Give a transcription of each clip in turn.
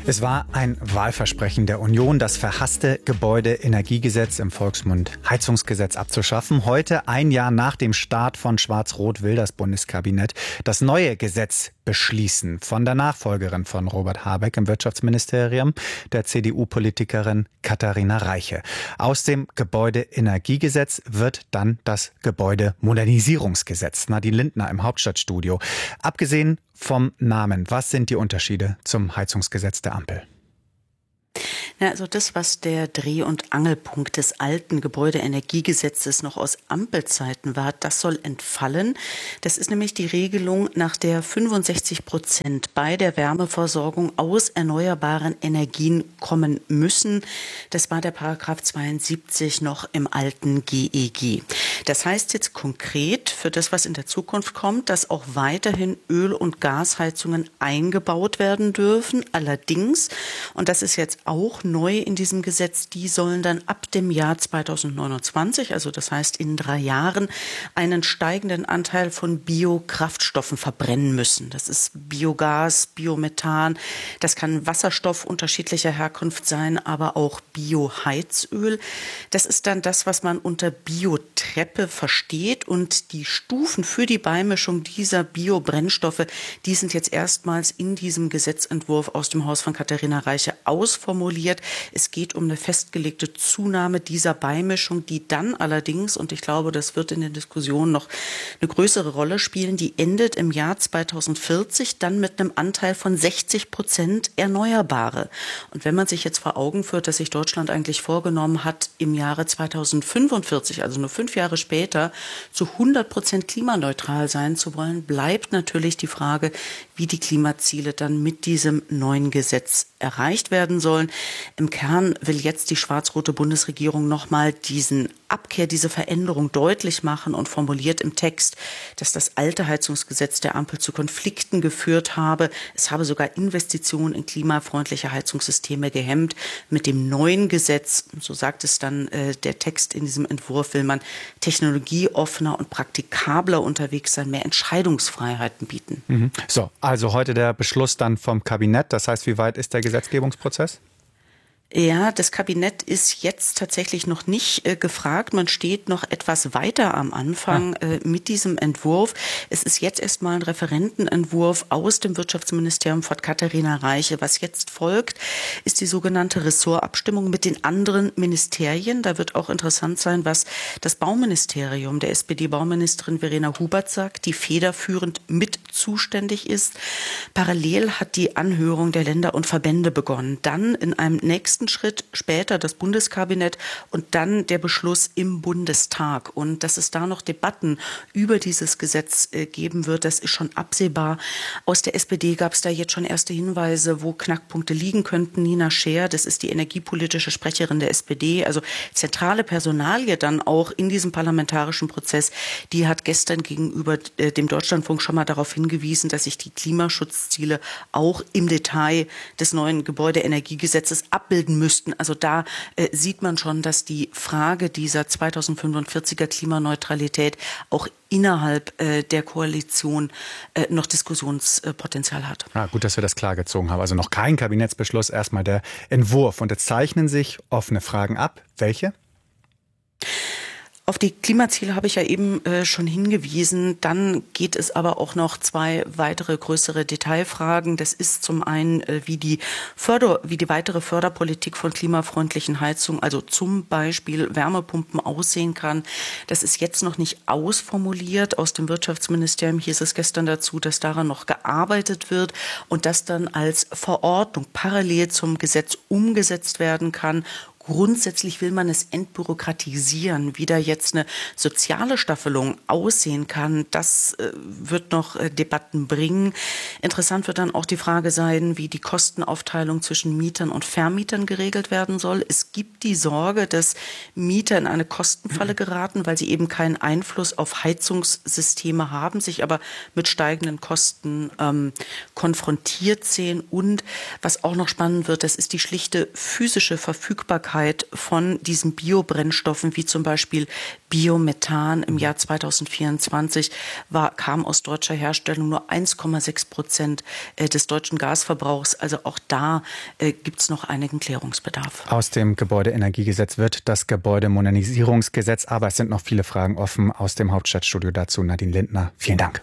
Es war ein Wahlversprechen der Union, das verhasste Gebäudeenergiegesetz, im Volksmund Heizungsgesetz, abzuschaffen. Heute, ein Jahr nach dem Start von Schwarz-Rot, will das Bundeskabinett das neue Gesetz beschließen. Von der Nachfolgerin von Robert Habeck im Wirtschaftsministerium, der CDU-Politikerin Katharina Reiche. Aus dem Gebäudeenergiegesetz wird dann das Gebäudemodernisierungsgesetz. Nadine Lindner im Hauptstadtstudio. Abgesehen vom Namen, was sind die Unterschiede zum Heizungsgesetz der Ampel? Ja, also das, was der Dreh- und Angelpunkt des alten Gebäudeenergiegesetzes noch aus Ampelzeiten war, das soll entfallen. Das ist nämlich die Regelung, nach der 65% bei der Wärmeversorgung aus erneuerbaren Energien kommen müssen. Das war der Paragraph 72 noch im alten GEG. Das heißt jetzt konkret für das, was in der Zukunft kommt, dass auch weiterhin Öl- und Gasheizungen eingebaut werden dürfen. Allerdings, und das ist jetzt auch neu in diesem Gesetz, die sollen dann ab dem Jahr 2029, also das heißt in 3 Jahren, einen steigenden Anteil von Biokraftstoffen verbrennen müssen. Das ist Biogas, Biomethan, das kann Wasserstoff unterschiedlicher Herkunft sein, aber auch Bioheizöl. Das ist dann das, was man unter Biotreppe versteht, und die Stufen für die Beimischung dieser Biobrennstoffe, die sind jetzt erstmals in diesem Gesetzentwurf aus dem Haus von Katharina Reiche ausformuliert. Es geht um eine festgelegte Zunahme dieser Beimischung, die dann allerdings, und ich glaube, das wird in der Diskussion noch eine größere Rolle spielen, die endet im Jahr 2040 dann mit einem Anteil von 60% Erneuerbare. Und wenn man sich jetzt vor Augen führt, dass sich Deutschland eigentlich vorgenommen hat, im Jahre 2045, also nur 5 Jahre später, zu 100% klimaneutral sein zu wollen, bleibt natürlich die Frage, wie die Klimaziele dann mit diesem neuen Gesetz erreicht werden sollen. Im Kern will jetzt die schwarz-rote Bundesregierung nochmal diese Veränderung deutlich machen und formuliert im Text, dass das alte Heizungsgesetz der Ampel zu Konflikten geführt habe. Es habe sogar Investitionen in klimafreundliche Heizungssysteme gehemmt. Mit dem neuen Gesetz, so sagt es dann der Text in diesem Entwurf, will man technologieoffener und praktikabler unterwegs sein, mehr Entscheidungsfreiheiten bieten. So, also heute der Beschluss dann vom Kabinett. Das heißt, wie weit ist der Gesetzgebungsprozess? Ja, das Kabinett ist jetzt tatsächlich noch nicht gefragt. Man steht noch etwas weiter am Anfang mit diesem Entwurf. Es ist jetzt erstmal ein Referentenentwurf aus dem Wirtschaftsministerium von Katharina Reiche. Was jetzt folgt, ist die sogenannte Ressortabstimmung mit den anderen Ministerien. Da wird auch interessant sein, was das Bauministerium der SPD-Bauministerin Verena Hubert sagt, die federführend mit zuständig ist. Parallel hat die Anhörung der Länder und Verbände begonnen. Dann in einem nächsten Schritt später das Bundeskabinett und dann der Beschluss im Bundestag. Und dass es da noch Debatten über dieses Gesetz geben wird, das ist schon absehbar. Aus der SPD gab es da jetzt schon erste Hinweise, wo Knackpunkte liegen könnten. Nina Scheer, das ist die energiepolitische Sprecherin der SPD, also zentrale Personalie dann auch in diesem parlamentarischen Prozess, die hat gestern gegenüber dem Deutschlandfunk schon mal darauf hingewiesen, dass sich die Klimaschutzziele auch im Detail des neuen Gebäudeenergiegesetzes abbilden müssten. Also da sieht man schon, dass die Frage dieser 2045er Klimaneutralität auch innerhalb der Koalition noch Diskussionspotenzial hat. Ja, gut, dass wir das klargezogen haben. Also noch kein Kabinettsbeschluss, erstmal der Entwurf. Und jetzt zeichnen sich offene Fragen ab. Welche? Auf die Klimaziele habe ich ja eben schon hingewiesen. Dann geht es aber auch noch 2 weitere größere Detailfragen. Das ist zum einen, wie die weitere Förderpolitik von klimafreundlichen Heizungen, also zum Beispiel Wärmepumpen, aussehen kann. Das ist jetzt noch nicht ausformuliert. Aus dem Wirtschaftsministerium hieß es gestern dazu, dass daran noch gearbeitet wird und das dann als Verordnung parallel zum Gesetz umgesetzt werden kann. Grundsätzlich will man es entbürokratisieren. Wie da jetzt eine soziale Staffelung aussehen kann, das wird noch Debatten bringen. Interessant wird dann auch die Frage sein, wie die Kostenaufteilung zwischen Mietern und Vermietern geregelt werden soll. Es gibt die Sorge, dass Mieter in eine Kostenfalle geraten, weil sie eben keinen Einfluss auf Heizungssysteme haben, sich aber mit steigenden Kosten konfrontiert sehen. Und was auch noch spannend wird, das ist die schlichte physische Verfügbarkeit Verfügbarkeit von diesen Biobrennstoffen, wie zum Beispiel Biomethan im Jahr 2024, kam aus deutscher Herstellung nur 1,6% des deutschen Gasverbrauchs. Also auch da gibt es noch einigen Klärungsbedarf. Aus dem Gebäudeenergiegesetz wird das Gebäudemodernisierungsgesetz, aber es sind noch viele Fragen offen. Aus dem Hauptstadtstudio dazu Nadine Lindner. Vielen Dank.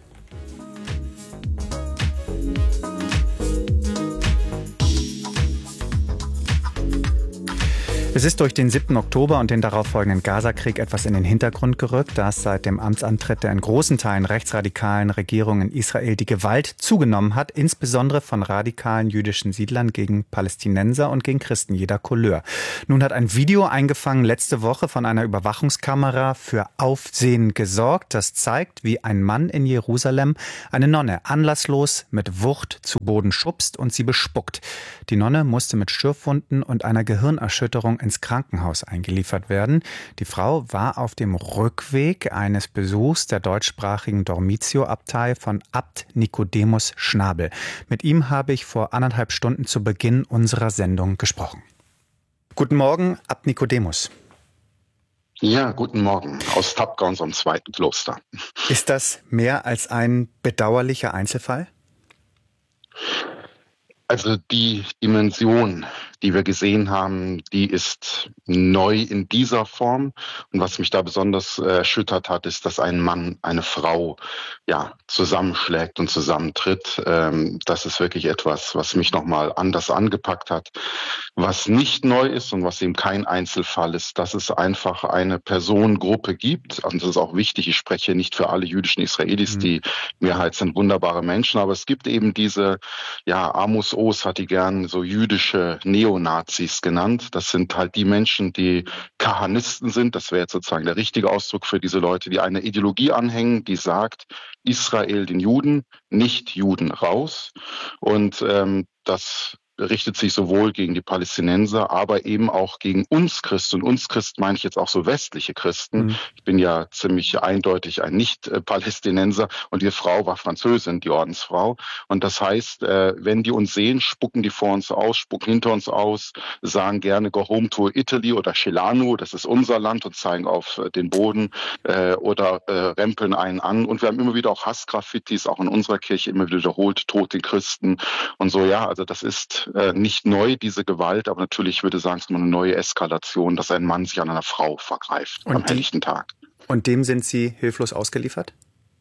Es ist durch den 7. Oktober und den darauffolgenden Gaza-Krieg etwas in den Hintergrund gerückt, dass seit dem Amtsantritt der in großen Teilen rechtsradikalen Regierung in Israel die Gewalt zugenommen hat, insbesondere von radikalen jüdischen Siedlern gegen Palästinenser und gegen Christen jeder Couleur. Nun hat ein Video eingefangen letzte Woche von einer Überwachungskamera für Aufsehen gesorgt. Das zeigt, wie ein Mann in Jerusalem eine Nonne anlasslos mit Wucht zu Boden schubst und sie bespuckt. Die Nonne musste mit Schürfwunden und einer Gehirnerschütterung ins Krankenhaus eingeliefert werden. Die Frau war auf dem Rückweg eines Besuchs der deutschsprachigen Dormitio-Abtei von Abt Nikodemus Schnabel. Mit ihm habe ich vor 1,5 Stunden zu Beginn unserer Sendung gesprochen. Guten Morgen, Abt Nikodemus. Ja, guten Morgen aus Tapka, unserem zweiten Kloster. Ist das mehr als ein bedauerlicher Einzelfall? Also die Dimension, die wir gesehen haben, die ist neu in dieser Form. Und was mich da besonders erschüttert hat, ist, dass ein Mann eine Frau zusammenschlägt und zusammentritt. Das ist wirklich etwas, was mich nochmal anders angepackt hat. Was nicht neu ist und was eben kein Einzelfall ist, dass es einfach eine Personengruppe gibt. Und das ist auch wichtig, ich spreche nicht für alle jüdischen Israelis, die Mehrheit sind wunderbare Menschen, aber es gibt eben diese, Amos Oz hat die gern so jüdische Neonazis genannt. Das sind halt die Menschen, die Kahanisten sind. Das wäre jetzt sozusagen der richtige Ausdruck für diese Leute, die eine Ideologie anhängen, die sagt, Israel den Juden, nicht Juden raus. Und das richtet sich sowohl gegen die Palästinenser, aber eben auch gegen uns Christen. Und uns Christen meine ich jetzt auch so westliche Christen. Ich bin ja ziemlich eindeutig ein Nicht-Palästinenser und die Frau war Französin, die Ordensfrau. Und das heißt, wenn die uns sehen, spucken die vor uns aus, spucken hinter uns aus, sagen gerne Go home to Italy oder Celano, das ist unser Land, und zeigen auf den Boden oder rempeln einen an. Und wir haben immer wieder auch Hassgraffitis, auch in unserer Kirche immer wieder wiederholt, Tod den Christen und so. Ja, also das ist nicht neu, diese Gewalt, aber natürlich würde ich sagen, es ist eine neue Eskalation, dass ein Mann sich an einer Frau vergreift am helllichten Tag. Und dem sind Sie hilflos ausgeliefert?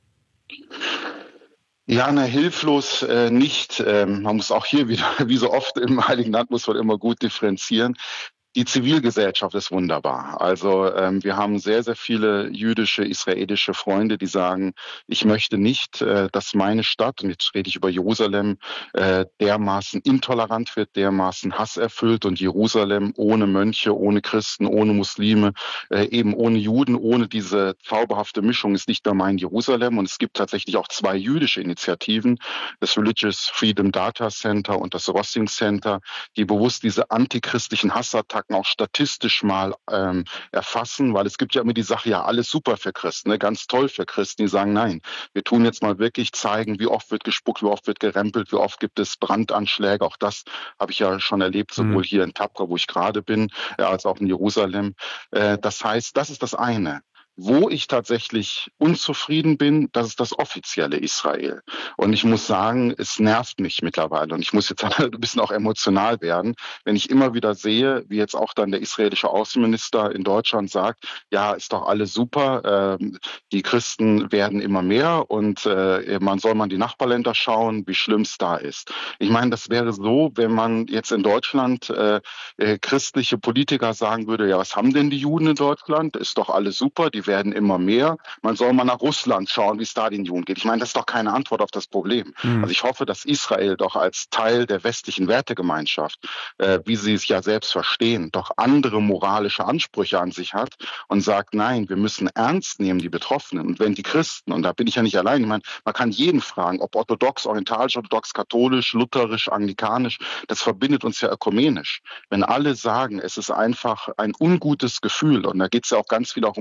Ja, hilflos nicht. Man muss auch hier wieder, wie so oft im Heiligen Land, muss man immer gut differenzieren. Die Zivilgesellschaft ist wunderbar. Also wir haben sehr, sehr viele jüdische, israelische Freunde, die sagen, ich möchte nicht, dass meine Stadt, und jetzt rede ich über Jerusalem, dermaßen intolerant wird, dermaßen hasserfüllt, und Jerusalem ohne Mönche, ohne Christen, ohne Muslime, eben ohne Juden, ohne diese zauberhafte Mischung ist nicht mehr mein Jerusalem. Und es gibt tatsächlich auch 2 jüdische Initiativen, das Religious Freedom Data Center und das Rossing Center, die bewusst diese antichristlichen Hassattacken auch statistisch mal erfassen, weil es gibt ja immer die Sache, ja, alles super für Christen, ne? Ganz toll für Christen, die sagen, nein, wir tun jetzt mal wirklich zeigen, wie oft wird gespuckt, wie oft wird gerempelt, wie oft gibt es Brandanschläge, auch das habe ich ja schon erlebt, sowohl hier in Tapka, wo ich gerade bin, als auch in Jerusalem. Das heißt, das ist das eine. Wo ich tatsächlich unzufrieden bin, das ist das offizielle Israel. Und ich muss sagen, es nervt mich mittlerweile. Und ich muss jetzt ein bisschen auch emotional werden, wenn ich immer wieder sehe, wie jetzt auch dann der israelische Außenminister in Deutschland sagt, ja, ist doch alles super, die Christen werden immer mehr und man soll mal die Nachbarländer schauen, wie schlimm es da ist. Ich meine, das wäre so, wenn man jetzt in Deutschland christliche Politiker sagen würde, ja, was haben denn die Juden in Deutschland? Ist doch alles super, die werden immer mehr. Man soll mal nach Russland schauen, wie es da den Juden geht. Ich meine, das ist doch keine Antwort auf das Problem. Also ich hoffe, dass Israel doch als Teil der westlichen Wertegemeinschaft, wie sie es ja selbst verstehen, doch andere moralische Ansprüche an sich hat und sagt, nein, wir müssen ernst nehmen, die Betroffenen. Und wenn die Christen, und da bin ich ja nicht allein, ich meine, man kann jeden fragen, ob orthodox, orientalisch, orthodox, katholisch, lutherisch, anglikanisch, das verbindet uns ja ökumenisch. Wenn alle sagen, es ist einfach ein ungutes Gefühl, und da geht es ja auch ganz viel auch um eine Emotion,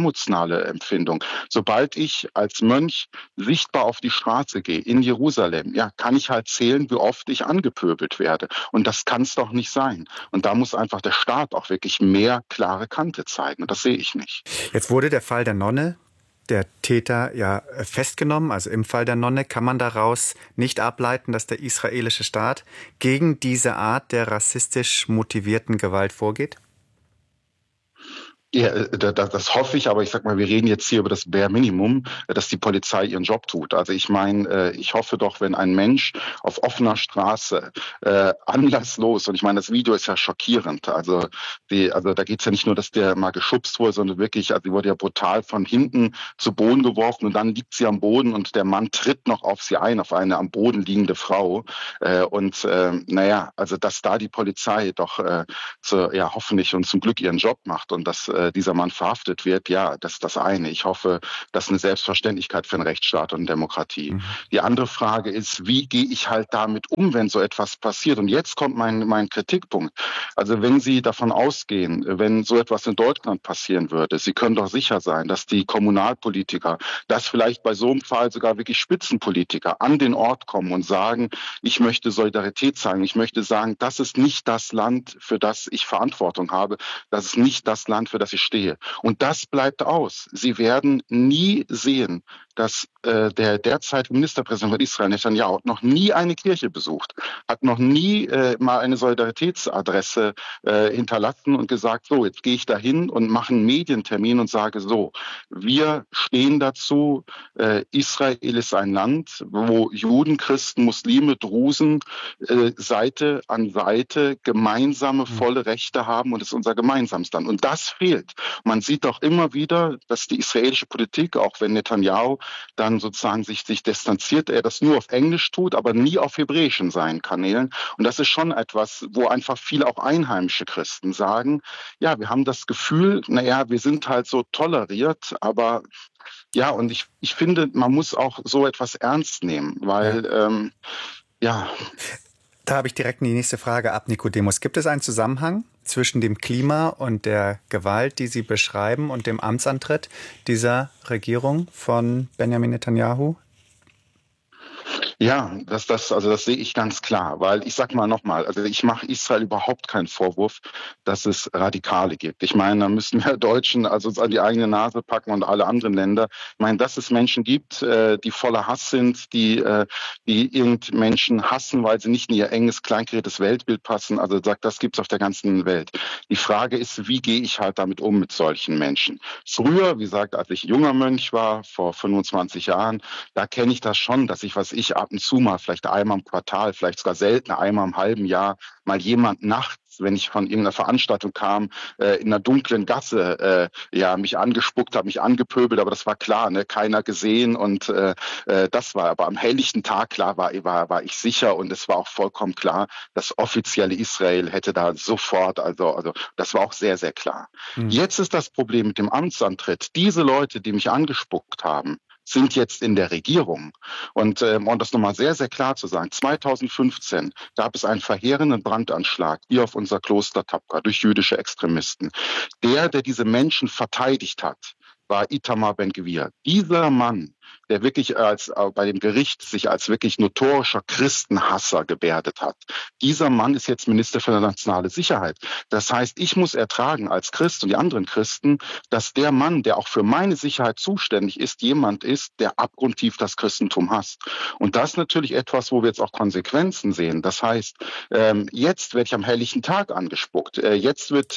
emotionale Empfindung. Sobald ich als Mönch sichtbar auf die Straße gehe in Jerusalem, ja, kann ich halt zählen, wie oft ich angepöbelt werde. Und das kann es doch nicht sein. Und da muss einfach der Staat auch wirklich mehr klare Kante zeigen. Und das sehe ich nicht. Jetzt wurde der Fall der Nonne, der Täter, ja festgenommen. Also im Fall der Nonne kann man daraus nicht ableiten, dass der israelische Staat gegen diese Art der rassistisch motivierten Gewalt vorgeht? Ja, das hoffe ich, aber ich sag mal, wir reden jetzt hier über das Bare Minimum, dass die Polizei ihren Job tut. Also ich meine, ich hoffe doch, wenn ein Mensch auf offener Straße anlasslos, und ich meine, das Video ist ja schockierend, also da geht's ja nicht nur, dass der mal geschubst wurde, sondern wirklich, also die wurde ja brutal von hinten zu Boden geworfen und dann liegt sie am Boden und der Mann tritt noch auf sie ein, auf eine am Boden liegende Frau. Also dass da die Polizei doch hoffentlich und zum Glück ihren Job macht und dass dieser Mann verhaftet wird, ja, das ist das eine. Ich hoffe, das ist eine Selbstverständlichkeit für einen Rechtsstaat und Demokratie. Die andere Frage ist, wie gehe ich halt damit um, wenn so etwas passiert? Und jetzt kommt mein Kritikpunkt. Also wenn Sie davon ausgehen, wenn so etwas in Deutschland passieren würde, Sie können doch sicher sein, dass die Kommunalpolitiker, dass vielleicht bei so einem Fall sogar wirklich Spitzenpolitiker an den Ort kommen und sagen, ich möchte Solidarität zeigen, ich möchte sagen, das ist nicht das Land, für das ich Verantwortung habe, das ist nicht das Land, für das ich stehe. Und das bleibt aus. Sie werden nie sehen, dass der derzeitige Ministerpräsident von Israel, Netanyahu, noch nie eine Kirche besucht, hat noch nie mal eine Solidaritätsadresse hinterlassen und gesagt, so, jetzt gehe ich dahin und mache einen Medientermin und sage so, wir stehen dazu, Israel ist ein Land, wo Juden, Christen, Muslime, Drusen Seite an Seite gemeinsame volle Rechte haben und es ist unser gemeinsames Land. Und das fehlt. Man sieht doch immer wieder, dass die israelische Politik, auch wenn Netanyahu dann sozusagen sich distanziert, er das nur auf Englisch tut, aber nie auf Hebräisch in seinen Kanälen. Und das ist schon etwas, wo einfach viele auch einheimische Christen sagen, ja, wir haben das Gefühl, wir sind halt so toleriert, aber ja, und ich finde, man muss auch so etwas ernst nehmen, weil, Da habe ich direkt die nächste Frage ab, Nikodemus. Gibt es einen Zusammenhang zwischen dem Klima und der Gewalt, die Sie beschreiben, und dem Amtsantritt dieser Regierung von Benjamin Netanyahu? Ja, das sehe ich ganz klar, weil ich sag mal nochmal, also ich mache Israel überhaupt keinen Vorwurf, dass es Radikale gibt. Ich meine, da müssen wir Deutschen also uns an die eigene Nase packen und alle anderen Länder. Ich meine, dass es Menschen gibt, die voller Hass sind, die irgend Menschen hassen, weil sie nicht in ihr enges, kleingerätes Weltbild passen. Also das gibt's auf der ganzen Welt. Die Frage ist, wie gehe ich halt damit um mit solchen Menschen? Früher, wie gesagt, als ich junger Mönch war, vor 25 Jahren, da kenne ich das schon, dass ich, ab und zu mal, vielleicht einmal im Quartal, vielleicht sogar selten, einmal im halben Jahr, mal jemand nachts, wenn ich von irgendeiner Veranstaltung kam, in einer dunklen Gasse, mich angespuckt hat, mich angepöbelt, aber das war klar, ne, keiner gesehen und das war aber am helllichten Tag klar, war ich sicher und es war auch vollkommen klar, das offizielle Israel hätte da sofort, also das war auch sehr, sehr klar. Jetzt ist das Problem mit dem Amtsantritt. Diese Leute, die mich angespuckt haben, sind jetzt in der Regierung. Und um das nochmal sehr, sehr klar zu sagen, 2015 gab es einen verheerenden Brandanschlag hier auf unser Kloster Tapka durch jüdische Extremisten. Der diese Menschen verteidigt hat, war Itamar Ben-Gvir. Dieser Mann, der wirklich bei dem Gericht sich als wirklich notorischer Christenhasser gebärdet hat. Dieser Mann ist jetzt Minister für nationale Sicherheit. Das heißt, ich muss ertragen als Christ und die anderen Christen, dass der Mann, der auch für meine Sicherheit zuständig ist, jemand ist, der abgrundtief das Christentum hasst. Und das ist natürlich etwas, wo wir jetzt auch Konsequenzen sehen. Das heißt, jetzt werde ich am helllichten Tag angespuckt. Jetzt wird,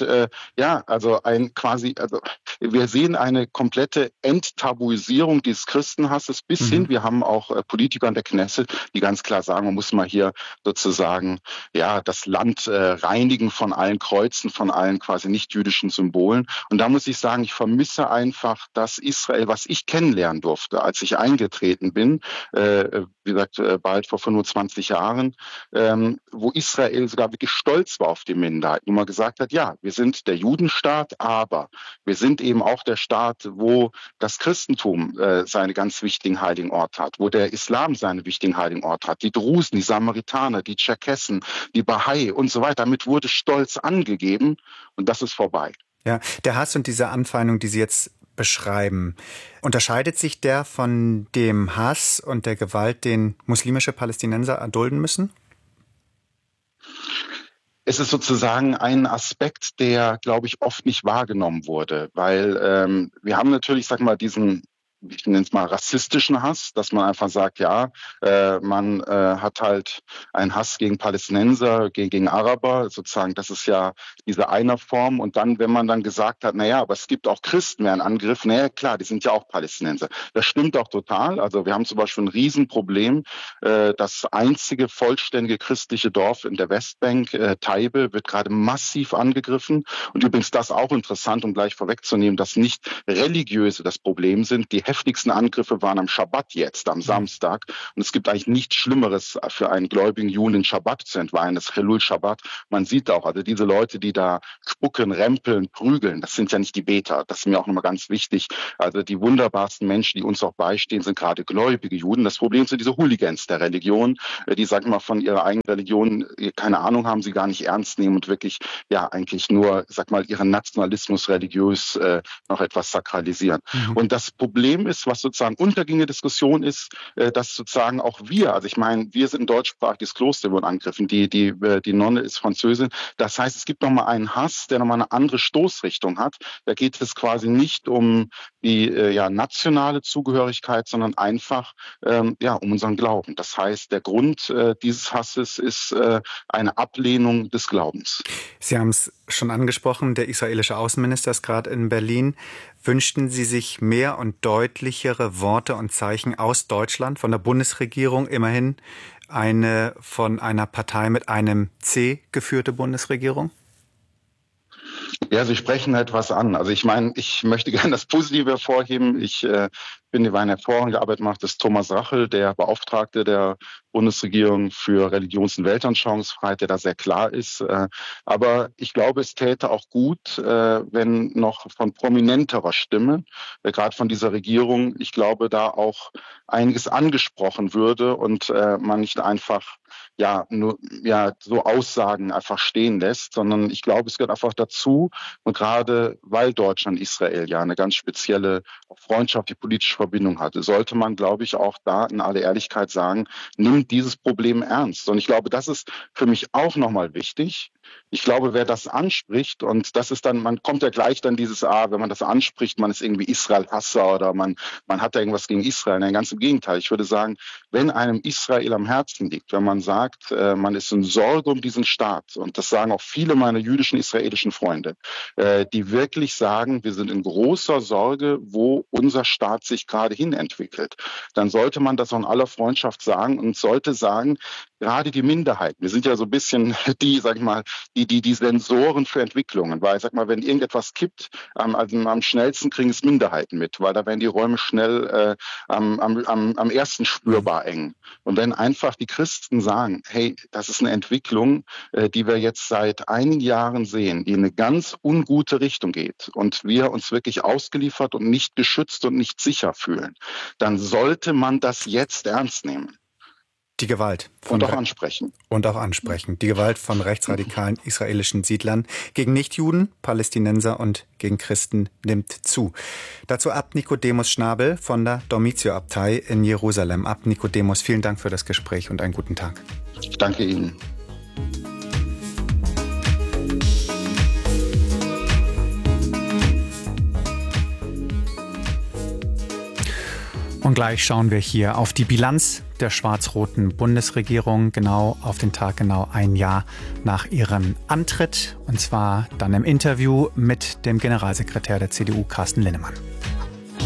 wir sehen eine komplette Enttabuisierung dieses Christenhasses bis hin. Wir haben auch Politiker in der Knesset, die ganz klar sagen, man muss mal hier sozusagen das Land reinigen von allen Kreuzen, von allen quasi nicht-jüdischen Symbolen. Und da muss ich sagen, ich vermisse einfach das Israel, was ich kennenlernen durfte, als ich eingetreten bin, wie gesagt, bald vor 25 Jahren, wo Israel sogar wirklich stolz war auf die Minderheit, wo man gesagt hat, ja, wir sind der Judenstaat, aber wir sind eben auch der Staat, wo das Christentum seine ganz wichtigen heiligen Orte hat, wo der Islam seine wichtigen heiligen Orte hat, die Drusen, die Samaritaner, die Tscherkessen, die Bahai und so weiter. Damit wurde Stolz angegeben und das ist vorbei. Ja, der Hass und diese Anfeindung, die Sie jetzt beschreiben. Unterscheidet sich der von dem Hass und der Gewalt, den muslimische Palästinenser erdulden müssen? Es ist sozusagen ein Aspekt, der, glaube ich, oft nicht wahrgenommen wurde, weil wir haben natürlich, sag mal, diesen, ich nenne es mal rassistischen Hass, dass man einfach sagt, ja, man hat halt einen Hass gegen Palästinenser, gegen Araber, sozusagen, das ist ja diese eine Form. Und dann, wenn man dann gesagt hat, naja, aber es gibt auch Christen, wäre ein Angriff, naja, klar, die sind ja auch Palästinenser. Das stimmt auch total. Also wir haben zum Beispiel ein Riesenproblem. Das einzige vollständige christliche Dorf in der Westbank, Taibe, wird gerade massiv angegriffen. Und übrigens das auch interessant, um gleich vorwegzunehmen, dass nicht Religiöse das Problem sind. Die heftigsten Angriffe waren am Schabbat jetzt, am Samstag. Und es gibt eigentlich nichts Schlimmeres für einen gläubigen Juden, den Schabbat zu entweihen, das Chilul Shabbat. Man sieht auch, also diese Leute, die da spucken, rempeln, prügeln, das sind ja nicht die Beter. Das ist mir auch nochmal ganz wichtig. Also die wunderbarsten Menschen, die uns auch beistehen, sind gerade gläubige Juden. Das Problem sind diese Hooligans der Religion, die, sagen wir mal, von ihrer eigenen Religion keine Ahnung haben, sie gar nicht ernst nehmen und wirklich, ja, eigentlich nur, sag mal, ihren Nationalismus religiös noch etwas sakralisieren. Und das Problem ist, was sozusagen unterging in der Diskussion ist, dass sozusagen auch wir, also ich meine, wir sind ein deutschsprachiges Kloster, wurden angegriffen, die Nonne ist Französin. Das heißt, es gibt nochmal einen Hass, der nochmal eine andere Stoßrichtung hat. Da geht es quasi nicht um die nationale Zugehörigkeit, sondern einfach um unseren Glauben. Das heißt, der Grund dieses Hasses ist eine Ablehnung des Glaubens. Sie haben es schon angesprochen, der israelische Außenminister ist gerade in Berlin. Wünschten Sie sich mehr und deutlichere Worte und Zeichen aus Deutschland, von der Bundesregierung, immerhin eine von einer Partei mit einem C geführte Bundesregierung? Ja, Sie sprechen etwas an. Also ich meine, ich möchte gerne das Positive hervorheben. Ich finde, eine hervorragende Arbeit macht ist Thomas Rachel, der Beauftragte der Bundesregierung für Religions- und Weltanschauungsfreiheit, der da sehr klar ist. Aber ich glaube, es täte auch gut, wenn noch von prominenterer Stimme, gerade von dieser Regierung, ich glaube, da auch einiges angesprochen würde und man nicht einfach so Aussagen einfach stehen lässt, sondern ich glaube, es gehört einfach dazu. Und gerade weil Deutschland und Israel ja eine ganz spezielle freundschaftliche politische Verbindung hatte, sollte man, glaube ich, auch da in aller Ehrlichkeit sagen, nimmt dieses Problem ernst. Und ich glaube, das ist für mich auch nochmal wichtig. Ich glaube, wer das anspricht, und das ist dann, man kommt ja gleich dann dieses, wenn man das anspricht, man ist irgendwie Israel-Hasser oder man hat da irgendwas gegen Israel. Nein, ganz im Gegenteil. Ich würde sagen, wenn einem Israel am Herzen liegt, wenn man sagt, man ist in Sorge um diesen Staat, und das sagen auch viele meiner jüdischen israelischen Freunde, die wirklich sagen, wir sind in großer Sorge, wo unser Staat sich gerade hin entwickelt, dann sollte man das auch in aller Freundschaft sagen und sollte sagen, gerade die Minderheiten, wir sind ja so ein bisschen die, sag ich mal, die Sensoren für Entwicklungen, weil, sag mal, wenn irgendetwas kippt, am schnellsten kriegen es Minderheiten mit, weil da werden die Räume schnell am ersten spürbar eng. Und wenn einfach die Christen sagen, hey, das ist eine Entwicklung, die wir jetzt seit einigen Jahren sehen, die in eine ganz ungute Richtung geht und wir uns wirklich ausgeliefert und nicht geschützt und nicht sicher fühlen, dann sollte man das jetzt ernst nehmen. Die Gewalt. Und auch ansprechen. Und auch ansprechen. Die Gewalt von rechtsradikalen israelischen Siedlern gegen Nichtjuden, Palästinenser und gegen Christen nimmt zu. Dazu Abt Nikodemus Schnabel von der Dormitio-Abtei in Jerusalem. Abt Nikodemus, vielen Dank für das Gespräch und einen guten Tag. Ich danke Ihnen. Und gleich schauen wir hier auf die Bilanz der schwarz-roten Bundesregierung, genau auf den Tag, genau ein Jahr nach ihrem Antritt. Und zwar dann im Interview mit dem Generalsekretär der CDU, Carsten Linnemann.